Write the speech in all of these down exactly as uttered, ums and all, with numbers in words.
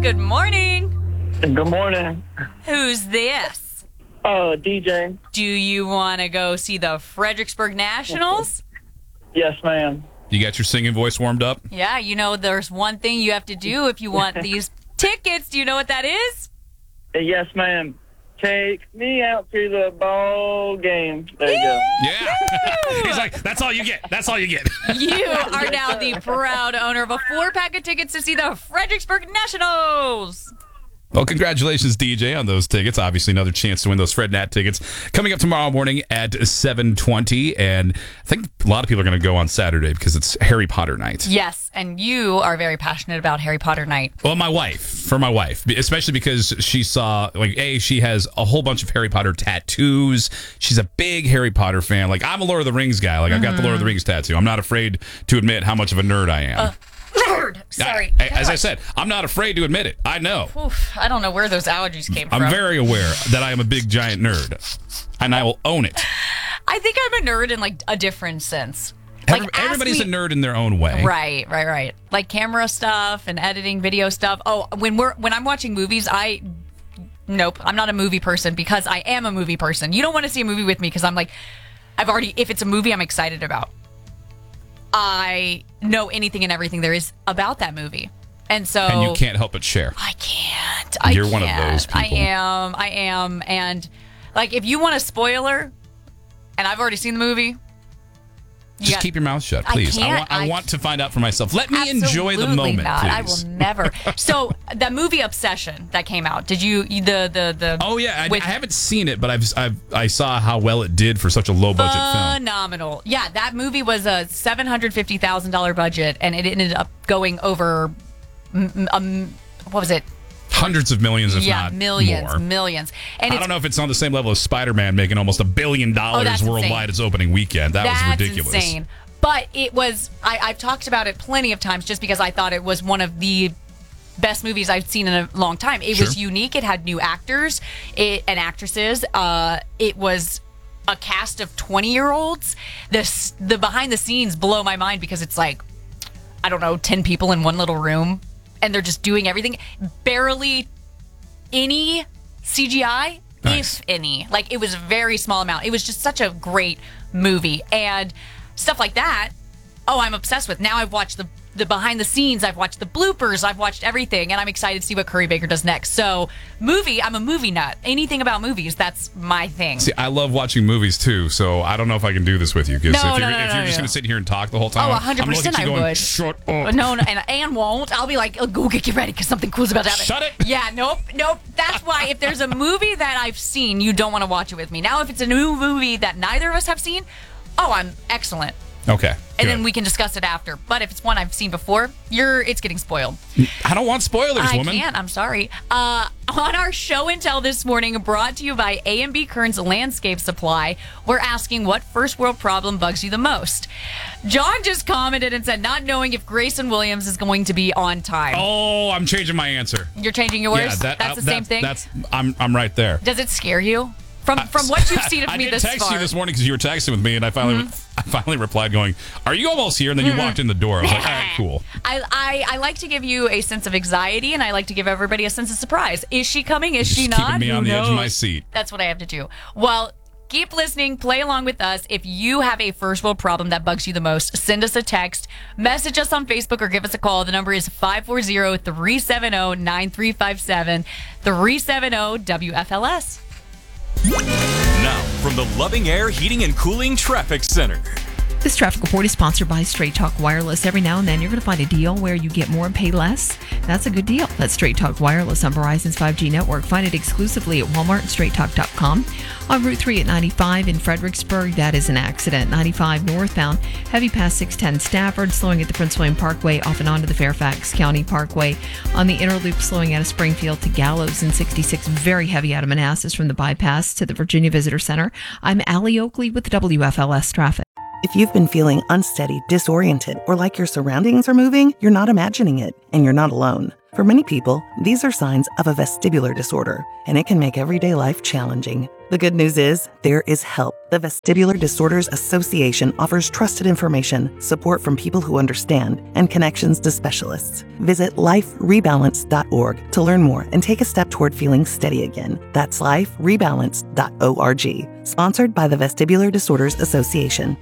Good morning. Good morning. Who's this? Oh, D J. Do you want to go see the Fredericksburg Nationals? Yes, ma'am. You got your singing voice warmed up? Yeah, you know there's one thing you have to do if you want these tickets. Do you know what that is? Yes, ma'am. Take me out to the ball game. There you go. Yeah. He's like, that's all you get. That's all you get. You are now the proud owner of a four-pack of tickets to see the Fredericksburg Nationals. Well, congratulations, D J, on those tickets. Obviously, another chance to win those Fred Nat tickets coming up tomorrow morning at seven twenty. And I think a lot of people are going to go on Saturday because it's Harry Potter night. Yes, and you are very passionate about Harry Potter night. Well, my wife, for my wife, especially because she saw, like, A, she has a whole bunch of Harry Potter tattoos. She's a big Harry Potter fan. Like, I'm a Lord of the Rings guy. Like, I've got the Lord of the Rings tattoo. I'm not afraid to admit how much of a nerd I am. Uh, nerd! Sorry. I, as I said, I'm not afraid to admit it. I know. Oof, I don't know where those allergies came I'm from. I'm very aware that I am a big, giant nerd, and I will own it. I think I'm a nerd in, like, a different sense. Every, Like, everybody's me, a nerd in their own way. Right, right, right. Like camera stuff and editing video stuff. Oh, when we're when I'm watching movies, I nope, I'm not a movie person because I am a movie person. You don't want to see a movie with me because I'm like, I've already, if it's a movie I'm excited about, I know anything and everything there is about that movie. And so And you can't help but share. I can't. I You're can't. one of those people. I am. I am. And like, if you want a spoiler, and I've already seen the movie, Just got, keep your mouth shut, I please. I, can't. want, I, I- want to find out for myself. Let me enjoy the Absolutely moment, not. please. I will never. So that movie Obsession that came out. Did you you- the the the? Oh yeah, I, with- I haven't seen it, but I've, I've I saw how well it did for such a low budget film. Phenomenal. Yeah, that movie was a seven hundred fifty thousand dollar budget, and it ended up going over. Um, what was it? Hundreds of millions, if yeah, not millions, more. millions. And I it's, don't know if it's on the same level as Spider-Man making almost a billion dollars that's worldwide its opening weekend. That That's was ridiculous. insane. But it was, I, I've talked about it plenty of times just because I thought it was one of the best movies I've seen in a long time. It Sure. was unique. It had new actors it, and actresses. Uh, it was a cast of twenty-year-olds. The, the behind the scenes blow my mind because it's like, I don't know, ten people in one little room and they're just doing everything. Barely any C G I, Nice. if any. Like, it was a very small amount. It was just such a great movie. And stuff like that, oh, I'm obsessed with. Now I've watched the the behind the scenes, I've watched the bloopers, I've watched everything, and I'm excited to see what Curry Baker does next. So, movie, I'm a movie nut. Anything about movies, that's my thing. See, I love watching movies too, so I don't know if I can do this with you. Because No, if no, you're, no, if no, you're no, just no. going to sit here and talk the whole time, Oh, I'm gonna look one hundred percent at you I going, would. Shut up. No, no, and and won't. I'll be like, oh, go get you ready because something cool's about to happen. Shut it. Yeah, nope, nope. That's why if there's a movie that I've seen, you don't want to watch it with me. Now, if it's a new movie that neither of us have seen, oh, I'm excellent. Okay. And good. then we can discuss it after. But if it's one I've seen before, you're it's getting spoiled. I don't want spoilers, I woman. can't. I'm sorry. Uh, on our show and tell this morning, brought to you by A and B Kearns Landscape Supply, we're asking what first world problem bugs you the most. John just commented and said not knowing if Grayson Williams is going to be on time. Oh, I'm changing my answer. You're changing yours? Yeah, that, that's uh, the same that- thing? That's I'm I'm right there. Does it scare you? From from what you've seen of I me did this text far. you this morning because you were texting with me, and I finally Mm-hmm. I finally replied going, "Are you almost here?" And then you walked in the door. I was like, "All right, cool." I, I, I like to give you a sense of anxiety, and I like to give everybody a sense of surprise. Is she coming? Is Just she keeping not? me on Who the edge of my knows? seat. That's what I have to do. Well, keep listening. Play along with us. If you have a first world problem that bugs you the most, send us a text, message us on Facebook, or give us a call. The number is five four zero, three seven zero, nine three five seven, three seven zero W F L S. Now, from the Loving Air Heating and Cooling Traffic Center. This traffic report is sponsored by Straight Talk Wireless. Every now and then, you're going to find a deal where you get more and pay less. That's a good deal. That's Straight Talk Wireless on Verizon's five G network. Find it exclusively at Walmart and straight talk dot com. On Route three at ninety-five in Fredericksburg, that is an accident. ninety-five northbound, heavy past six ten Stafford, slowing at the Prince William Parkway off and onto the Fairfax County Parkway. On the inner loop, slowing out of Springfield to Gallows and sixty-six, very heavy out of Manassas from the bypass to the Virginia Visitor Center. I'm Allie Oakley with W F L S Traffic. If you've been feeling unsteady, disoriented, or like your surroundings are moving, you're not imagining it, and you're not alone. For many people, these are signs of a vestibular disorder, and it can make everyday life challenging. The good news is, there is help. The Vestibular Disorders Association offers trusted information, support from people who understand, and connections to specialists. Visit life rebalance dot org to learn more and take a step toward feeling steady again. That's life rebalance dot org. Sponsored by the Vestibular Disorders Association.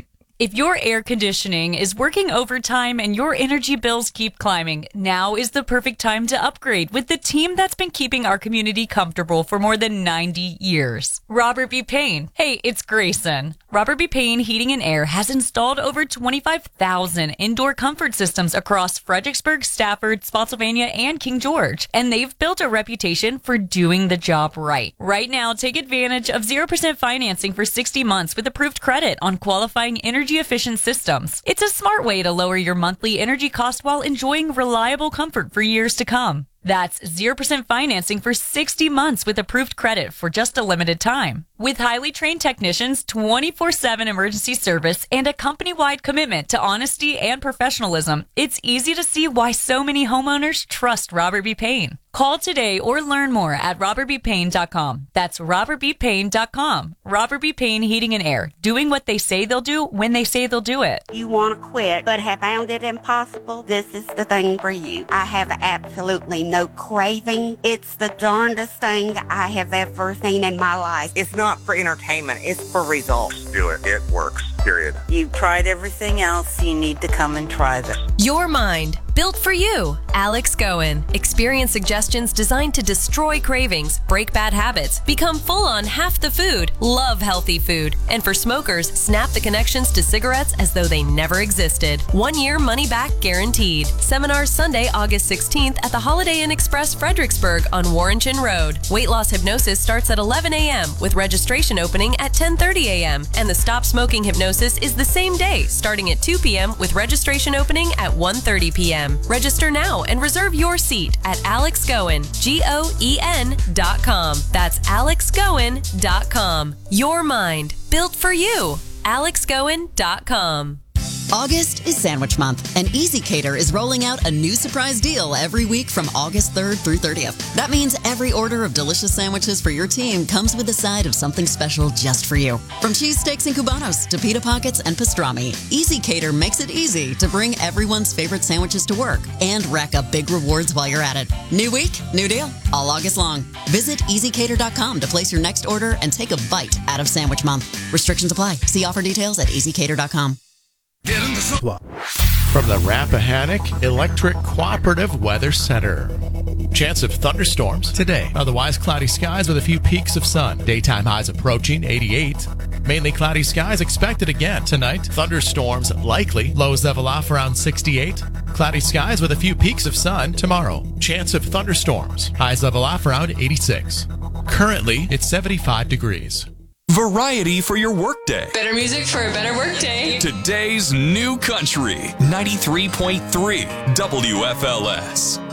If your air conditioning is working overtime and your energy bills keep climbing, now is the perfect time to upgrade with the team that's been keeping our community comfortable for more than ninety years. Robert B. Payne. Hey, it's Grayson. Robert B. Payne Heating and Air has installed over twenty-five thousand indoor comfort systems across Fredericksburg, Stafford, Spotsylvania, and King George, and they've built a reputation for doing the job right. Right now, take advantage of zero percent financing for sixty months with approved credit on qualifying energy efficient systems. It's a smart way to lower your monthly energy cost while enjoying reliable comfort for years to come. That's zero percent financing for sixty months with approved credit for just a limited time. With highly trained technicians, twenty-four seven emergency service, and a company-wide commitment to honesty and professionalism, it's easy to see why so many homeowners trust Robert B. Payne. Call today or learn more at robert b payne dot com. That's robert b payne dot com. Robert B. Payne Heating and Air, doing what they say they'll do when they say they'll do it. You want to quit but have found it impossible? This is the thing for you. I have absolutely no craving. It's the darndest thing I have ever seen in my life. It's not for entertainment, it's for results. Do it. It works. Period. You've tried everything else, you need to come and try this. Your Mind, built for you. Alex Goen. Experience suggestions designed to destroy cravings, break bad habits, become full on half the food, love healthy food, and for smokers, snap the connections to cigarettes as though they never existed. One year money back guaranteed. Seminars Sunday, August sixteenth at the Holiday Inn Express Fredericksburg on Warrenton Road. Weight loss hypnosis starts at eleven a.m. with registration opening at ten thirty a.m. and the Stop Smoking Hypnosis is the same day, starting at two p.m. with registration opening at one thirty p.m. Register now and reserve your seat at Alex Goen, G O E N dot com. That's alex goen dot com. Your Mind, built for you. alex goen dot com. August is Sandwich Month, and ezCater is rolling out a new surprise deal every week from August third through thirtieth. That means every order of delicious sandwiches for your team comes with a side of something special just for you. From cheesesteaks and cubanos to pita pockets and pastrami, ezCater makes it easy to bring everyone's favorite sandwiches to work and rack up big rewards while you're at it. New week, new deal, all August long. Visit easy cater dot com to place your next order and take a bite out of Sandwich Month. Restrictions apply. See offer details at easy cater dot com. From the Rappahannock Electric Cooperative Weather Center. Chance of thunderstorms today. Otherwise cloudy skies with a few peaks of sun. Daytime highs approaching eighty-eight. Mainly cloudy skies expected again tonight. Thunderstorms likely. Lows level off around sixty-eight. Cloudy skies with a few peaks of sun tomorrow. Chance of thunderstorms. Highs level off around eighty-six. Currently, it's seventy-five degrees. Variety for your workday. Better music for a better workday. Today's new country, ninety-three point three W F L S.